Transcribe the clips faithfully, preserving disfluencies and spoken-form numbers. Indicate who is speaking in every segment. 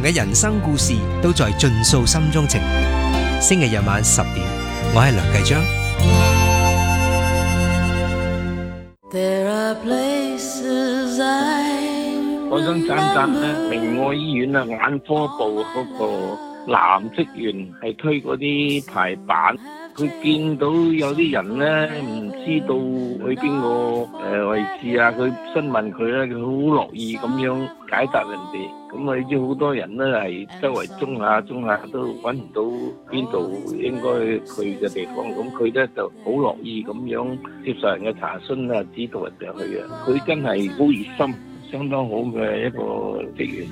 Speaker 1: 同嘅人生故事都在盡訴心中情。星期日晚十點，我係梁繼章。
Speaker 2: 我想讚讚咧，明愛醫院啊，眼科部嗰個男職員係推嗰啲排版，佢見到有啲人咧唔知道去邊個誒位置啊，佢詢問佢咧，佢好樂意咁樣解答人哋。咁啊，你知好多人咧係周圍中下中下都揾唔到邊度應該去嘅地方，咁佢咧就好樂意咁樣接受人嘅查詢啊，指導人哋去啊。佢真係好熱心。相當好嘅一個職員。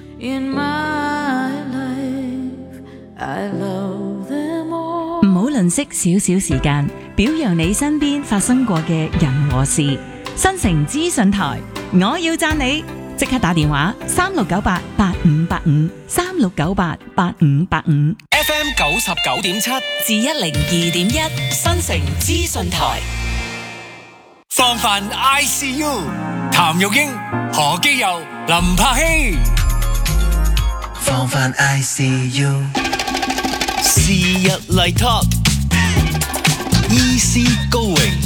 Speaker 3: 唔好吝嗇少少時間，表揚你身邊發生過嘅人和事。新城資訊台，我要讚你，即刻打電話三六九八八五八五三六九八八五八五
Speaker 1: F M 九十九點七
Speaker 3: 至一零二點一，新城資訊台。
Speaker 1: 放飯 I C U， 譚玉英、何基佑、林柏希。
Speaker 4: 放飯 I C U，
Speaker 1: 是日麗 talk，easy going。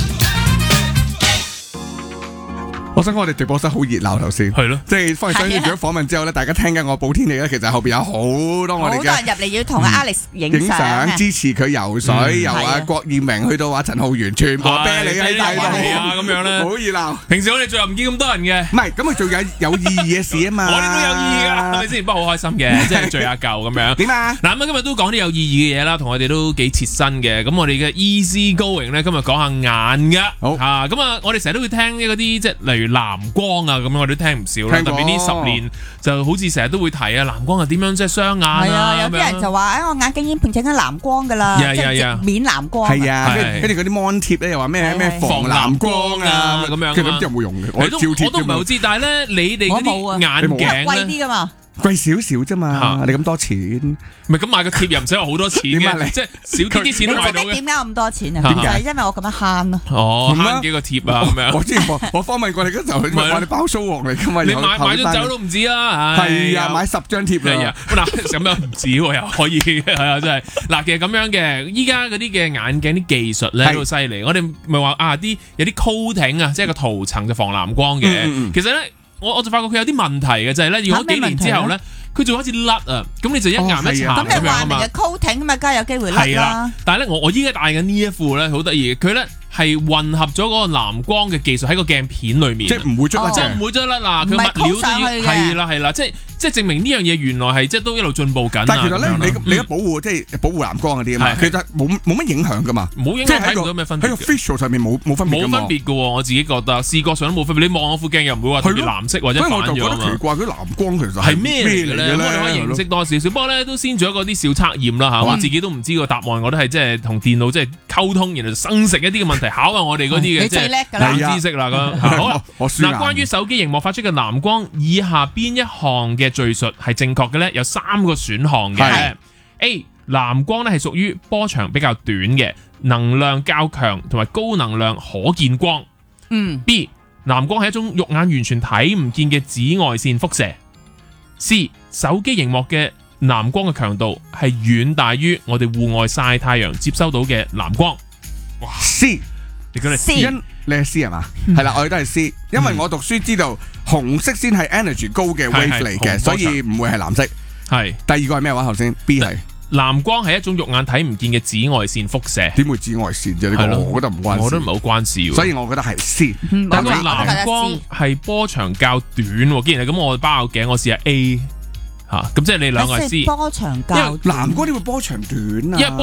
Speaker 5: 我想講我哋直播室好熱鬧頭先，係咯，即係翻去上完咗訪問之後咧，大家聽緊我報天氣咧，其實後邊有好多我哋嘅好多
Speaker 3: 人入嚟要同阿 Alex 影相，
Speaker 5: 支持佢游水，由阿郭燕明去到阿陳浩源，全部啤你喺大度
Speaker 6: 啊，咁樣咧，
Speaker 5: 好熱鬧。
Speaker 6: 平時我哋最後唔見咁多人嘅，
Speaker 5: 唔係咁佢做有有意義嘅事啊嘛，
Speaker 6: 我哋都有意義噶，係咪先？不過好開心嘅，即係聚下舊咁樣。
Speaker 5: 點啊？
Speaker 6: 嗱咁今日都講啲有意義嘅嘢啦，同我哋都幾切身嘅。咁我哋嘅 easy going 咧，今日講下眼噶，好嚇。咁啊，我哋成日都會聽嗰啲即係例如藍光。啊，咁樣我都聽唔少啦，特別呢十年就好似成日都會提啊，藍光係點樣即係傷眼啊？
Speaker 7: 係啊，有啲人就話誒，我眼鏡已經變成咗藍光㗎啦，即係直面藍光。
Speaker 5: 係啊，跟住嗰啲 mon 貼咧又話咩咩防藍光啊咁樣，其實咁有冇用嘅？我照貼啫嘛。我都唔係
Speaker 6: 好知，但係咧你哋嗰啲眼鏡咧
Speaker 7: 貴啲㗎嘛。
Speaker 5: 貴少少啫嘛，你咁多錢，
Speaker 6: 唔係咁買個貼又唔使話好多錢嘅，即係少啲啲錢都買到嘅。
Speaker 7: 點解咁多錢啊？點解？因為我咁樣慳咯。
Speaker 6: 哦，慳幾個貼啊咁樣。
Speaker 5: 我之前我我訪問過你嗰時候，佢話你包數王嚟㗎嘛。
Speaker 6: 你買買咗走都唔止啊！
Speaker 5: 係啊，買十張貼啊。
Speaker 6: 嗱咁樣唔止喎，又可以係啊，真係嗱，其實咁樣嘅，依家嗰啲嘅眼鏡啲技術咧都犀利。我哋咪話啊啲有啲 coating 啊，即係個塗層就防藍光嘅。其實咧。我我就發覺佢有啲問題嘅，就係咧，如果幾年之後咧，佢就開始甩啊，咁你就一岩一殘咁樣啊嘛。
Speaker 7: 咁你話明嘅 coating 咁啊，梗係有機會甩啦。
Speaker 6: 但係咧，我我依家戴緊呢一副咧，好得意，佢咧係混合咗嗰個藍光嘅技術喺個鏡片裏面，
Speaker 5: 即係唔會捽甩，
Speaker 6: 即係唔會捽甩嗱，佢物料都要係啦係啦，即係即係證明呢樣嘢原來係即係都一路進步緊。
Speaker 5: 但係其實咧，你你一保護即係保護藍光嗰啲啊嘛，其實冇冇乜影響噶嘛，
Speaker 6: 冇影響，睇唔到咩分別。
Speaker 5: 喺個 visual 上面冇冇分別。
Speaker 6: 冇分別嘅喎，我自己覺得視覺上都冇分別。你望我副鏡又唔會話特別藍色或者反咗啊嘛。
Speaker 5: 所以我就覺得奇怪，佢藍光其實
Speaker 6: 係咩嚟嘅咧？我哋可以認識多少少。不過咧都先做一個啲小測驗啦嚇，我自己都唔知個答案，我都係即係同電腦即係溝通，然後生成一啲嘅問題，考下我哋嗰啲嘅即係冷知識啦咁。好啦，嗱，關於手機熒幕發出嘅藍光，以下邊一項嘅敘述係正確嘅咧？有三個選項嘅。A 藍光咧係屬於波長比較短嘅，能量較強同埋高能量可見光。
Speaker 7: 嗯。
Speaker 6: B 藍光係一種肉眼完全睇唔見嘅紫外線輻射。C 手機熒幕嘅藍光嘅強度係遠大於我哋戶外曬太陽接收到嘅藍光。
Speaker 5: 哇 C
Speaker 6: 你覺得
Speaker 7: C？
Speaker 5: 你係 C 係嘛？係啦，我哋都係 C， 因為我讀書知道紅色先係 energy 高嘅 wave 嚟嘅，所以唔會係藍色。
Speaker 6: 係
Speaker 5: 第二個係咩話？頭先 B 係
Speaker 6: 藍光係一種肉眼睇唔見嘅紫外線輻射。
Speaker 5: 點會紫外線啫？呢個我覺得唔關事，
Speaker 6: 我都唔係好關事，
Speaker 5: 所以我覺得係 C。
Speaker 6: 但係藍光係波長較短，既然係咁，我包頸，我試下 A 吓，咁即係你兩個係 C。
Speaker 7: 波長較
Speaker 5: 藍光點會波長短啊？